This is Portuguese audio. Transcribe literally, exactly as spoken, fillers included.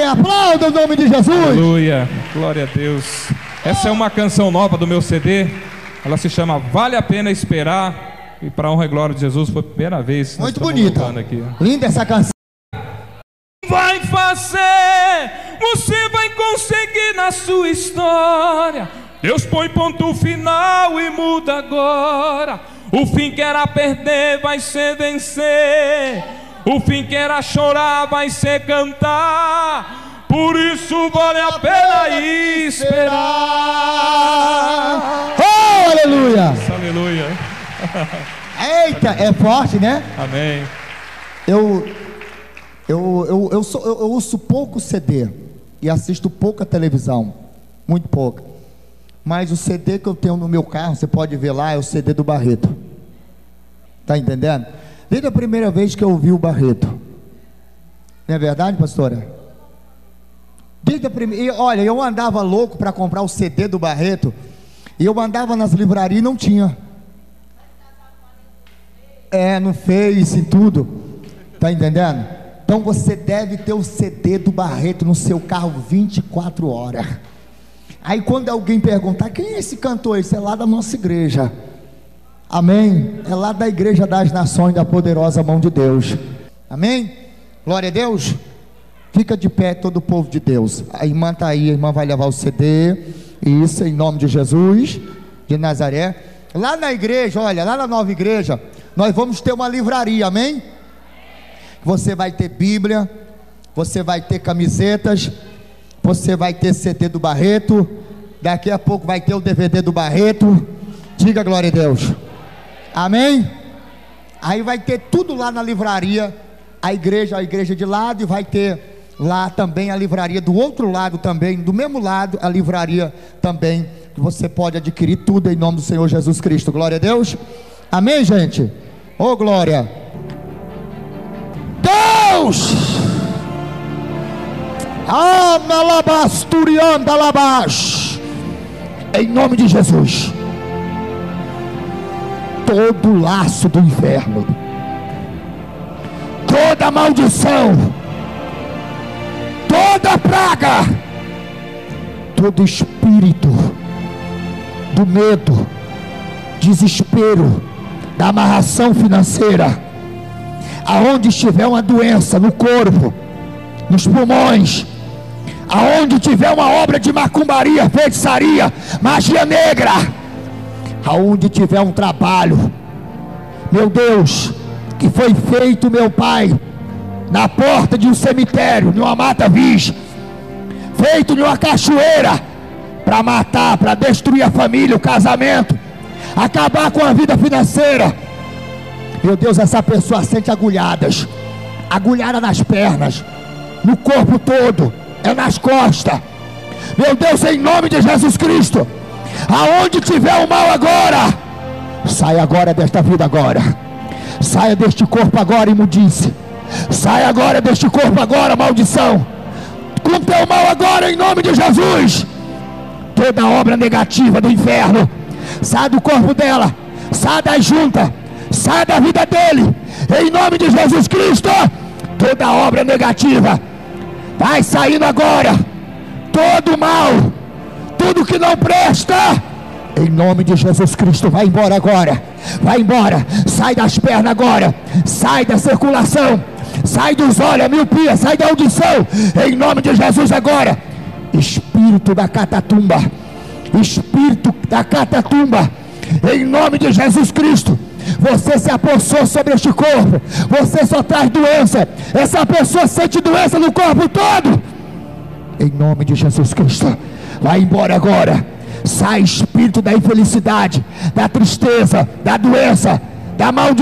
aplauda o nome de Jesus. Aleluia, glória a Deus. Essa é uma canção nova do meu C D. Ela se chama Vale a Pena Esperar. E para honra e glória de Jesus, foi a primeira vez. Muito bonita, aqui. Linda essa canção. Vai fazer, você vai conseguir na sua história. Deus põe ponto final e muda agora. O fim que era perder vai ser vencer. O fim que era chorar vai ser cantar. Por isso vale a pena esperar. Oh, aleluia. Aleluia. Eita, é forte, né? Amém. Eu, eu, eu, eu, sou, eu, eu ouço pouco C D e assisto pouca televisão, muito pouca. Mas o C D que eu tenho no meu carro, você pode ver lá, é o C D do Barreto. Tá entendendo? Desde a primeira vez que eu ouvi o Barreto. Não é verdade, pastora? Desde a primeira, olha, eu andava louco para comprar o C D do Barreto. E eu andava nas livrarias e não tinha. É, no Face e tudo. Tá entendendo? Então você deve ter o C D do Barreto no seu carro vinte e quatro horas. Aí quando alguém perguntar, quem é esse cantor? Esse é lá da nossa igreja. Amém? É lá da Igreja das Nações, da poderosa mão de Deus. Amém? Glória a Deus. Fica de pé todo o povo de Deus. A irmã está aí, a irmã vai levar o C D. Isso, em nome de Jesus de Nazaré. Lá na igreja, olha, lá na nova igreja, nós vamos ter uma livraria, amém? Você vai ter Bíblia, você vai ter camisetas, você vai ter C D do Barreto, daqui a pouco vai ter o D V D do Barreto. Diga glória a Deus. Amém? Aí vai ter tudo lá na livraria. A igreja, a igreja de lado, e vai ter lá também a livraria do outro lado também, do mesmo lado, a livraria também, que você pode adquirir tudo em nome do Senhor Jesus Cristo. Glória a Deus. Amém, gente? Oh, glória. Deus! Em nome de Jesus, todo laço do inferno, toda maldição, toda praga, todo espírito do medo, desespero, da amarração financeira, aonde estiver uma doença no corpo, nos pulmões, aonde tiver uma obra de macumbaria, feitiçaria, magia negra, aonde tiver um trabalho, meu Deus, que foi feito, meu Pai, na porta de um cemitério, numa mata virgem, feito numa cachoeira, para matar, para destruir a família, o casamento, acabar com a vida financeira, meu Deus, essa pessoa sente agulhadas, agulhada nas pernas, no corpo todo, é nas costas, meu Deus, em nome de Jesus Cristo, aonde tiver o mal agora, sai agora desta vida agora, saia deste corpo agora, imundice, saia agora deste corpo agora, maldição, com teu mal agora, em nome de Jesus, toda obra negativa do inferno, sai do corpo dela, sai da junta, sai da vida dele, em nome de Jesus Cristo, toda obra negativa, vai saindo agora, todo mal, tudo que não presta, em nome de Jesus Cristo, vai embora agora, vai embora, sai das pernas agora, sai da circulação, sai dos olhos, a miopia, sai da audição, em nome de Jesus agora, espírito da catatumba, espírito da catatumba, em nome de Jesus Cristo, você se apossou sobre este corpo, você só traz doença, essa pessoa sente doença no corpo todo, em nome de Jesus Cristo, vai embora agora, sai espírito da infelicidade, da tristeza, da doença, da maldição,